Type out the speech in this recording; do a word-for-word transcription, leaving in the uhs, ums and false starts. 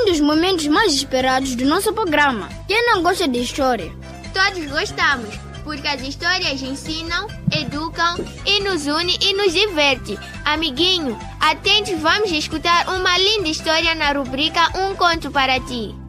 dos momentos mais esperados do nosso programa. Quem não gosta de história? Todos gostamos, porque as histórias ensinam, educam e nos unem e nos diverte. Amiguinho, atente, vamos escutar uma linda história na rubrica Um Conto para Ti.